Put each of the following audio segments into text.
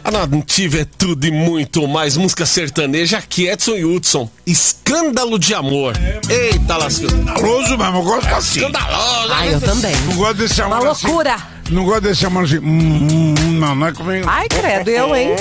A Nativa é tudo e muito mais. Música sertaneja, aqui Edson e Hudson. Escândalo de amor. Eita, lascou. Escandaloso mesmo, eu gosto assim. Escandaloso. Ai, eu também. Não gosto desse amor Uma assim. loucura. Não gosto desse amor assim. Não é comigo. Ai, credo, eu, hein?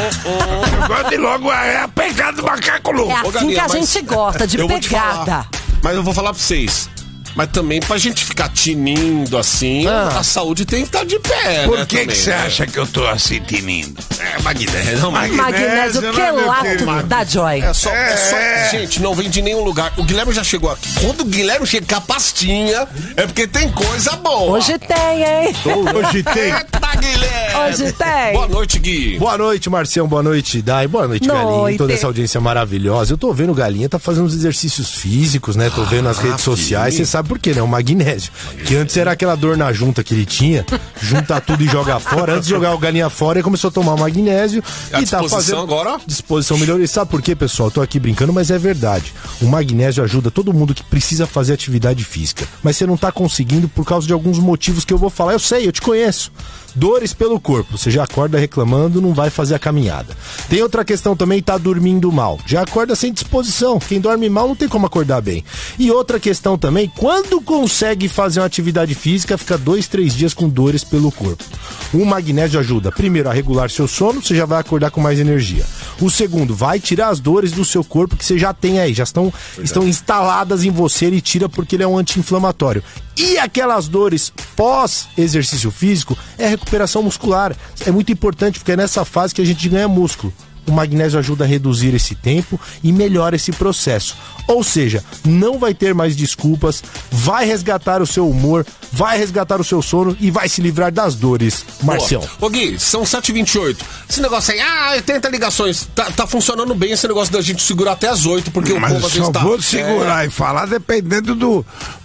Eu gosto de logo, é a pegada do macaco louco. É assim Galinha, que a mas gente gosta, de eu vou te pegada. falar, mas eu vou falar pra vocês. Mas também pra gente ficar tinindo assim, a saúde tem que estar de pé, Por né? que também, você né? acha que eu tô assim tinindo? É magnésio, não, Magnésio né, meu quelato querido? da Joy. É só, gente, não vem de nenhum lugar. O Guilherme já chegou aqui. Quando o Guilherme chega com a pastinha, é porque tem coisa boa. Hoje tem, hein? Hoje tem. Eita, Guilherme! Hoje tem. Boa noite, Gui. Boa noite, Marcião. Boa noite, Dai. Boa noite, Noite. Galinha. Toda essa audiência maravilhosa. Eu tô vendo o Galinha tá fazendo uns exercícios físicos, né? Tô vendo nas redes sociais. Você sabe por quê, né? O magnésio. Que antes era aquela dor na junta que ele tinha. Junta tudo e joga fora. Antes de jogar o Galinha fora, ele começou a tomar o magnésio. A E tá disposição fazendo agora? disposição melhor. E sabe por quê, pessoal? Eu tô aqui brincando, mas é verdade. O magnésio ajuda todo mundo que precisa fazer atividade física. Mas você não tá conseguindo por causa de alguns motivos que eu vou falar. Eu sei, eu te conheço. Dores pelo corpo, você já acorda reclamando, não vai fazer a caminhada. Tem outra questão também, tá dormindo mal. Já acorda sem disposição. Quem dorme mal não tem como acordar bem. E outra questão também, quando consegue fazer uma atividade física, fica 2, 3 dias com dores pelo corpo. O magnésio ajuda, primeiro, a regular seu sono, você já vai acordar com mais energia. O segundo, vai tirar as dores do seu corpo que você já tem aí, já estão instaladas em você, ele tira porque ele é um anti-inflamatório. E aquelas dores pós-exercício físico é recuperação muscular. É muito importante porque é nessa fase que a gente ganha músculo. O magnésio ajuda a reduzir esse tempo e melhora esse processo. Ou seja, não vai ter mais desculpas, vai resgatar o seu humor, vai resgatar o seu sono e vai se livrar das dores. Marcião. Ô Gui, são 7h28. Esse negócio aí, 80 ligações. Tá funcionando bem esse negócio da gente segurar até as 8, porque Mas o povo às só vezes tá... vou segurar e falar dependendo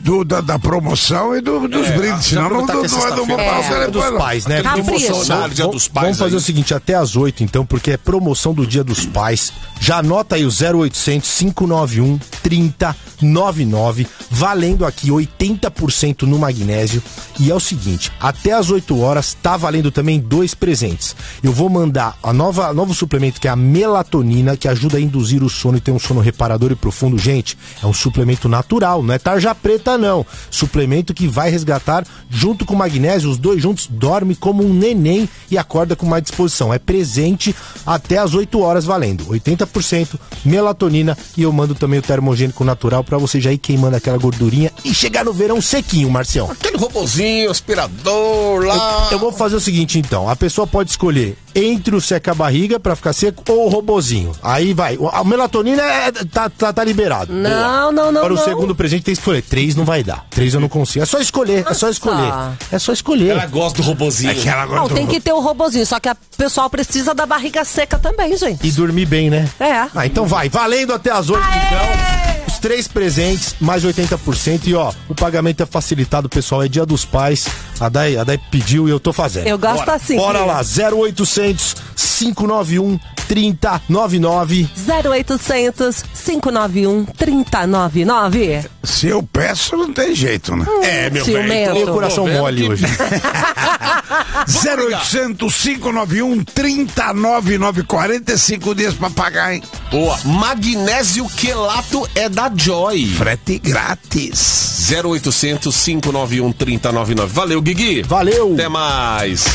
da promoção e dos brindes. Senão não vou passar o Dia dos telefone. Pais, né? Capricho. Promocionário, Dia dos Pais. Vamos fazer aí. o seguinte, até às 8 então, porque é promoção do Dia dos Pais. Já anota aí o 0800 591 3099, valendo aqui 80% no magnésio. E é o seguinte, até às 8 horas tá valendo também 2 presentes. Eu vou mandar novo suplemento que é a melatonina, que ajuda a induzir o sono e ter um sono reparador e profundo. Gente, é um suplemento natural, não é tarja preta não. Suplemento que vai resgatar junto com o magnésio, os dois juntos, dorme como um neném e acorda com mais disposição. É presente até às 8 horas valendo 80%, melatonina, e eu mando também o termogênico natural pra você já ir queimando aquela gordurinha e chegar no verão sequinho, Marcião. Aquele robozinho, aspirador lá. Eu vou fazer o seguinte então, a pessoa pode escolher entre o seca-barriga pra ficar seco ou o robozinho. Aí vai, a melatonina tá liberado. Não. Para o segundo presente tem que escolher, 3 não vai dar, 3 eu não consigo. É só escolher, é só escolher. Ela gosta do robozinho. Não, tem que ter o robozinho, só que o pessoal precisa da barriga seca também, gente. E dormir bem, né? É. Então vai, valendo até as 8 então. Os 3 presentes, mais 80%. E ó, o pagamento é facilitado, pessoal. É Dia dos Pais. A Dai pediu e eu tô fazendo. Eu gosto assim. Bora lá, 0800 591 3099. 0800 591 3099. Se eu peço, não tem jeito, né? Meu Ciumento. velho. Tem o coração Tô vendo mole que- hoje. 0800 591 3099, 45 dias pra pagar, hein? Boa. Magnésio quelato é da Joy. Frete grátis. 0800 591 3099. Valeu, Guigui. Valeu! Até mais.